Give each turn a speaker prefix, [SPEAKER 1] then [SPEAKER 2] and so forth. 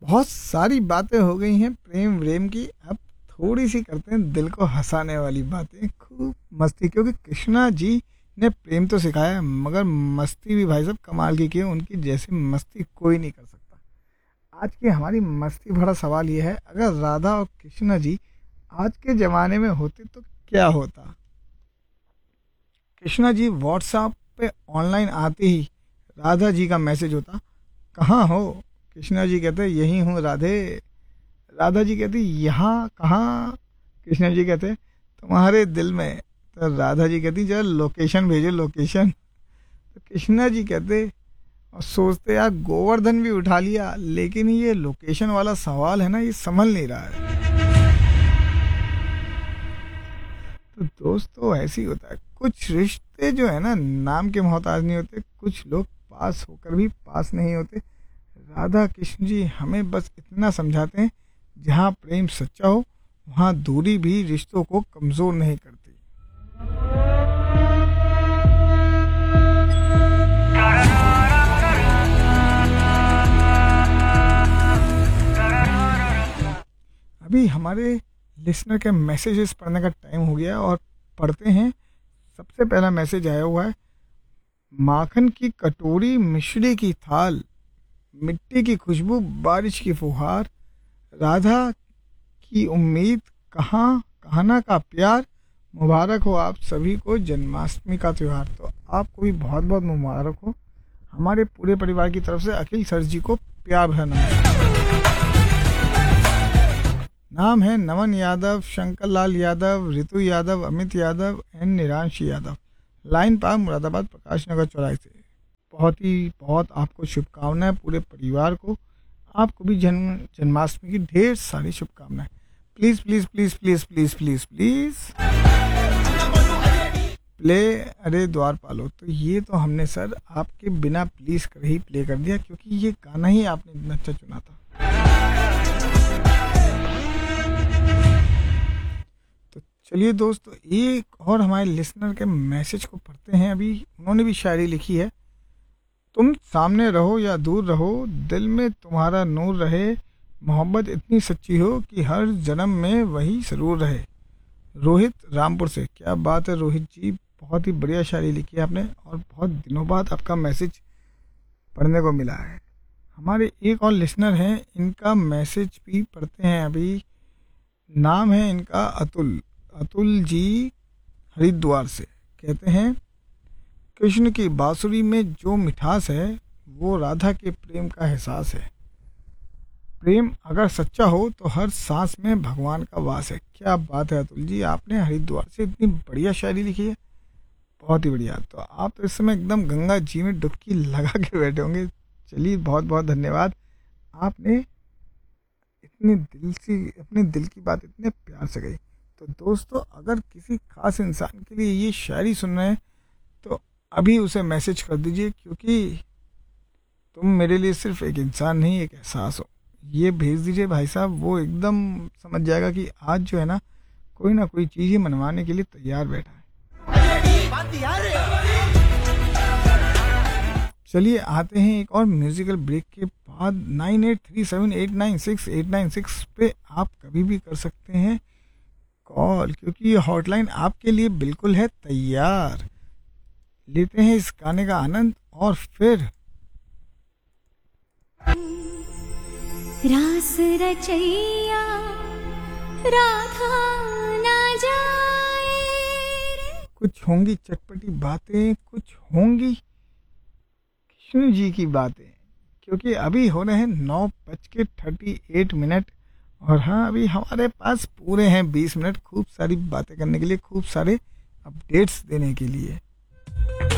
[SPEAKER 1] बहुत सारी बातें हो गई हैं प्रेम व्रेम की। अब थोड़ी सी करते हैं दिल को हंसाने वाली बातें, खूब मस्ती। क्योंकि कृष्णा जी ने प्रेम तो सिखाया मगर मस्ती भी भाई साहब कमाल की है। उनकी जैसी मस्ती कोई नहीं कर सकता। आज की हमारी मस्ती भरा सवाल ये है, अगर राधा और कृष्णा जी आज के ज़माने में होते तो क्या होता। कृष्णा जी व्हाट्सएप पे ऑनलाइन आते ही राधा जी का मैसेज होता, कहाँ हो। कृष्णा जी कहते यहीं हूँ राधे। राधा जी कहती यहाँ कहाँ। कृष्णा जी कहते तुम्हारे दिल में। तो राधा जी कहती जरा लोकेशन भेजो लोकेशन। तो कृष्णा जी कहते और सोचते यार गोवर्धन भी उठा लिया लेकिन ये लोकेशन वाला सवाल है ना, ये संभल नहीं रहा है। तो दोस्तों ऐसे ही होता है, कुछ रिश्ते जो है ना नाम के मोहताज नहीं होते, कुछ लोग पास होकर भी पास नहीं होते। राधा कृष्ण जी हमें बस इतना समझाते हैं, जहाँ प्रेम सच्चा हो वहाँ दूरी भी रिश्तों को कमज़ोर नहीं करती। अभी हमारे लिसनर के मैसेजेस पढ़ने का टाइम हो गया और पढ़ते हैं। सबसे पहला मैसेज आया हुआ है, माखन की कटोरी मिश्री की थाल, मिट्टी की खुशबू बारिश की फुहार, राधा की उम्मीद कहाँ कहना का प्यार, मुबारक हो आप सभी को जन्माष्टमी का त्यौहार। तो आपको भी बहुत बहुत मुबारक हो। हमारे पूरे परिवार की तरफ से अखिल सर जी को प्यार भरा नाम है नमन यादव, शंकर लाल यादव, ऋतु यादव, अमित यादव एंड निरांश यादव। लाइन पार मुरादाबाद प्रकाश नगर चौराहे से। बहुत आपको शुभकामनाएं पूरे परिवार को। आपको भी जन्माष्टमी की ढेर सारी शुभकामनाएं। Please please please please please please please play अरे द्वार पालो। तो ये तो हमने सर आपके बिना प्लीज़ कर ही प्ले कर दिया, क्योंकि ये गाना ही आपने इतना अच्छा चुना था। तो चलिए दोस्तों एक और हमारे लिसनर के मैसेज को पढ़ते हैं। अभी उन्होंने भी शायरी लिखी है, तुम सामने रहो या दूर रहो, दिल में तुम्हारा नूर रहे, मोहब्बत इतनी सच्ची हो कि हर जन्म में वही सरूर रहे। रोहित रामपुर से। क्या बात है रोहित जी, बहुत ही बढ़िया शायरी लिखी है आपने और बहुत दिनों बाद आपका मैसेज पढ़ने को मिला है। हमारे एक और लिसनर हैं, इनका मैसेज भी पढ़ते हैं अभी। नाम है इनका अतुल। अतुल जी हरिद्वार से। कहते हैं कृष्ण की बांसुरी में जो मिठास है वो राधा के प्रेम का एहसास है। प्रेम अगर सच्चा हो तो हर सांस में भगवान का वास है। क्या बात है अतुल जी, आपने हरिद्वार से इतनी बढ़िया शायरी लिखी है, बहुत ही बढ़िया। तो आप तो इस समय एकदम गंगा जी में डुबकी लगा के बैठे होंगे। चलिए बहुत बहुत धन्यवाद, आपने इतने दिल से अपने दिल की बात इतने प्यार से गई। तो दोस्तों अगर किसी खास इंसान के लिए ये शायरी सुन रहे हैं तो अभी उसे मैसेज कर दीजिए, क्योंकि तुम मेरे लिए सिर्फ एक इंसान नहीं एक एहसास हो। ये भेज दीजिए भाई साहब, वो एकदम समझ जाएगा कि आज जो है ना कोई चीज़ ही मनवाने के लिए तैयार बैठा है। चलिए आते हैं एक और म्यूजिकल ब्रेक के बाद। 9837896896 पे आप कभी भी कर सकते हैं कॉल, क्योंकि ये हॉटलाइन आपके लिए बिल्कुल है तैयार। लेते हैं इस गाने का आनंद और फिर
[SPEAKER 2] रास रचैया राधा ना जाए।
[SPEAKER 1] कुछ होंगी चटपटी बातें, कुछ होंगी कृष्ण जी की बातें, क्योंकि अभी हो रहे हैं 9:38। और हाँ अभी हमारे पास पूरे हैं 20 मिनट खूब सारी बातें करने के लिए, खूब सारे अपडेट्स देने के लिए।